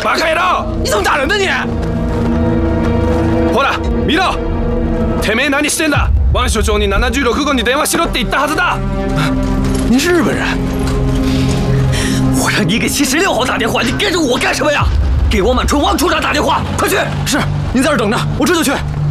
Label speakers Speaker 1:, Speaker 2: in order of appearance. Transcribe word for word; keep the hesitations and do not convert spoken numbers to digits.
Speaker 1: 把开刀！
Speaker 2: 你怎么打人呢你？
Speaker 1: ほら見ろ。てめえ何してんだ？王所長にななじゅうろくごに電話しろって言ったはずだ。
Speaker 2: 您是日本人？
Speaker 3: 我让你给七十六号打电话，你跟着我干什么呀？给我满春王处长打电话，快去！
Speaker 2: 是，您在这儿等着，我这就去。